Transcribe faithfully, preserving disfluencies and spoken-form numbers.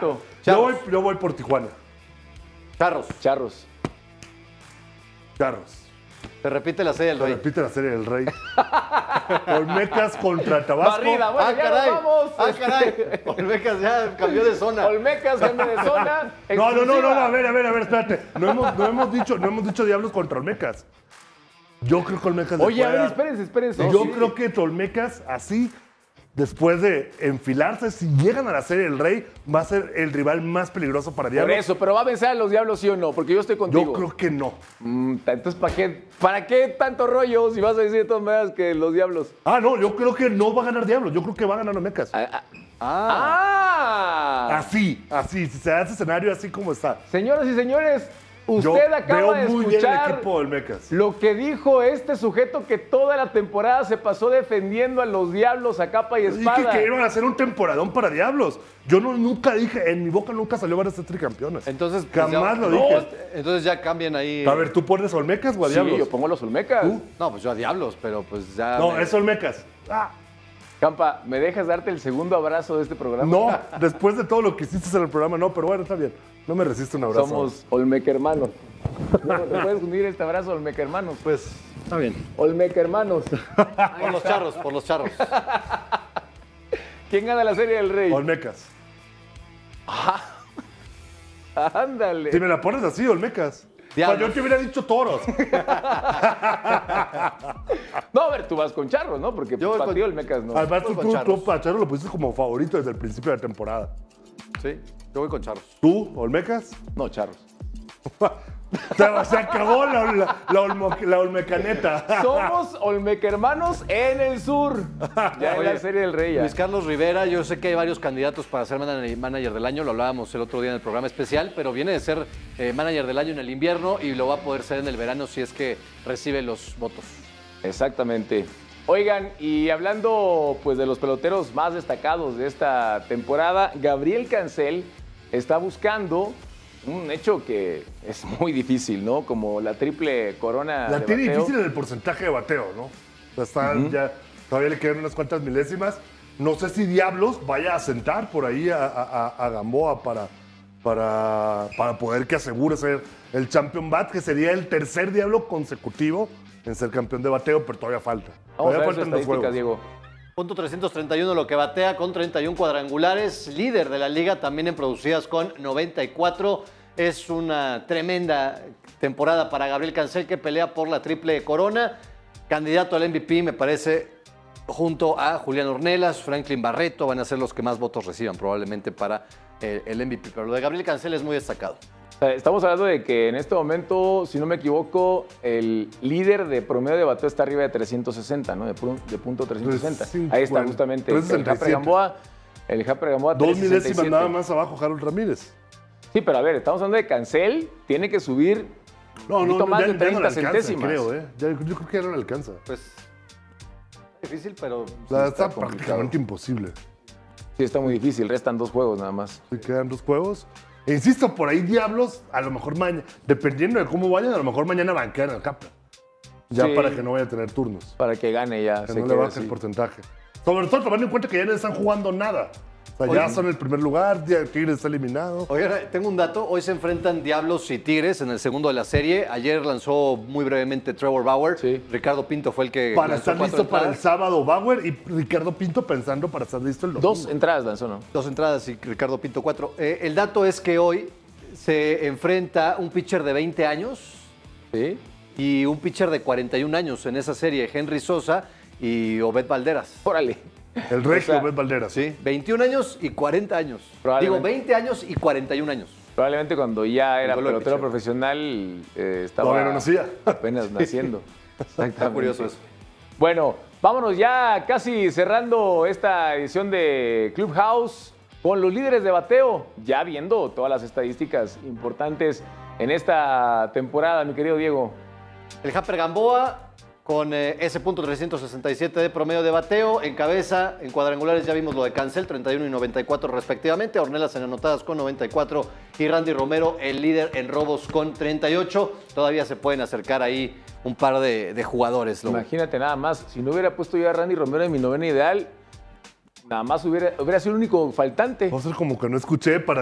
Pato. Yo voy, yo voy por Tijuana. Charros. Charros. Charros. Se repite la serie del Se Rey. repite la serie del Rey. Olmecas contra Tabasco. Barrida, bueno, ah, ya caray. nos vamos. Ah, caray. Olmecas ya cambió de zona. Olmecas cambia de zona. No, no, no, no, exclusiva. no, a ver, a ver, a ver, espérate. No hemos, no hemos dicho, no hemos dicho Diablos contra Olmecas. Yo creo que Olmecas le Oye, a puede ver, dar- espérense, espérense. Yo Sí. creo que Olmecas, así, después de enfilarse, si llegan a la serie del Rey, va a ser el rival más peligroso para Por Diablos. eso, pero ¿va a vencer a los Diablos sí o no? Porque yo estoy contigo. Yo creo que no. Mm, entonces, ¿para qué, ¿para qué tanto rollo si vas a decir de todas maneras que los Diablos? Ah, no, yo creo que no va a ganar Diablos. Yo creo que va a ganar Olmecas. Ah, ah, Ah. ah. Así, así, si se da ese escenario así como está. Señoras y señores, Yo usted acaba veo de muy bien el escuchar equipo de Olmecas. lo que dijo este sujeto que toda la temporada se pasó defendiendo a los Diablos a capa y Dije espada. que iban a hacer un temporadón para Diablos. Yo no, nunca dije, en mi boca nunca salió van a ser tricampeones. Entonces, pues, Jamás ya- lo no, dije. Entonces ya cambian ahí. A ver, ¿tú pones Olmecas o a Sí, Diablos? yo pongo los Olmecas. ¿Tú? No, pues yo a Diablos, pero pues ya. No, me- es Olmecas. Ah, Campa, ¿me dejas darte el segundo abrazo de este programa? no, después de todo lo que hiciste en el programa, no, pero bueno, está bien. No me resiste un abrazo. Somos Olmeca hermanos. No, te puedes unir este abrazo, Olmeca hermanos. Pues, está bien. Olmeca hermanos. Por los charros, por los charros. ¿Quién gana la Serie del Rey? Olmecas. Ándale. Si me la pones así, Olmecas. Diablos. O sea, yo te hubiera dicho toros. No, a ver, tú vas con Charros, ¿no? Porque Yo voy para con- ti Olmecas no. Además, tú, Voy con tú, Charros. tú, Pacharo, lo pusiste como favorito desde el principio de la temporada. Sí, yo voy con charros. ¿Tú, Olmecas? No, Charros. se, se acabó la, la, la, olmo- la olmecaneta. Somos Olmeca hermanos en el sur. Ya en Oye, la Serie del Rey. ya. Luis Carlos Rivera, yo sé que hay varios candidatos para ser mana- manager del año, lo hablábamos el otro día en el programa especial, pero viene de ser eh, manager del año en el invierno y lo va a poder ser en el verano si es que recibe los votos. Exactamente. Oigan, y hablando pues de los peloteros más destacados de esta temporada, Gabriel Cancel está buscando un hecho que es muy difícil, ¿no? Como la triple corona La de tiene bateo. difícil en el porcentaje de bateo, ¿no? O sea, está ya, todavía le quedan unas cuantas milésimas. No sé si Diablos vaya a sentar por ahí a, a- a- a Gamboa para, para, para poder que asegure ser el champion bat, que sería el tercer Diablo consecutivo en ser campeón de bateo, pero todavía falta. Vamos a Todavía ver sus faltan dos estadísticas, juegos. Diego. Punto trescientos treinta y uno lo que batea con treinta y uno cuadrangulares, líder de la liga también en producidas con noventa y cuatro. Es una tremenda temporada para Gabriel Cancel que pelea por la triple corona. Candidato al M V P me parece junto a Julián Ornelas, Franklin Barreto van a ser los que más votos reciban probablemente para eh, el M V P. Pero lo de Gabriel Cancel es muy destacado. O sea, estamos hablando de que en este momento, si no me equivoco, el líder de promedio de bateo está arriba de trescientos sesenta, ¿no? De, pu- de punto trescientos sesenta. trescientos Ahí está cincuenta, justamente el trescientos sesenta y Japre siete. Gamboa. El Japre Gamboa Dos trescientos sesenta y milésimas siete. nada más abajo, Harold Ramírez. Sí, pero a ver, estamos hablando de Cancel, tiene que subir No, un no, poquito no, más ya, de ya no treinta le alcanza, centésimas. creo, ¿eh? Ya- yo creo que ya no le alcanza. Pues difícil, pero O sea, Sí, está, está complicado. prácticamente imposible. Sí, está muy difícil, restan dos juegos nada más. Se quedan dos juegos. E insisto, por ahí Diablos, a lo mejor mañana, dependiendo de cómo vayan, a lo mejor mañana banquean al Capra. Ya Sí. para que no vaya a tener turnos. Para que gane ya. Que se no le quede baje así. el porcentaje. Sobre todo tomando en cuenta que ya no están jugando nada. O sea, ya Oye. son el primer lugar, ya Tigres está eliminado. Oye, tengo un dato. Hoy se enfrentan Diablos y Tigres en el segundo de la serie. Ayer lanzó muy brevemente Trevor Bauer. Sí. Ricardo Pinto fue el que Para lanzó estar cuatro listo para el entradas. sábado, Bauer y Ricardo Pinto pensando para estar listo el domingo. Dos entradas lanzó, ¿no? Dos entradas y Ricardo Pinto cuatro. Eh, el dato es que hoy se enfrenta un pitcher de veinte años Sí. y un pitcher de cuarenta y un años en esa serie, Henry Sosa y Obed Valderas. Órale. El regio O sea, Obed Valderas. Sí, veintiún años y cuarenta años. Digo, Probablemente. veinte años y cuarenta y un años. Probablemente cuando ya era duelo de pelotero pitcher. profesional eh, estaba Todavía no nacía. apenas naciendo. Está curioso eso. Bueno, vámonos ya casi cerrando esta edición de Clubhouse con los líderes de bateo, ya viendo todas las estadísticas importantes en esta temporada, mi querido Diego. El Japper Gamboa con eh, ese punto trescientos sesenta y siete de promedio de bateo, en cabeza, en cuadrangulares ya vimos lo de Cancel, treinta y uno y noventa y cuatro respectivamente, Ornelas en anotadas con noventa y cuatro y Randy Romero, el líder en robos con treinta y ocho. Todavía se pueden acercar ahí un par de, de jugadores. Lobo. Imagínate nada más, si no hubiera puesto yo a Randy Romero en mi novena ideal, nada más hubiera, hubiera sido el único faltante. Va a ser como que no escuché para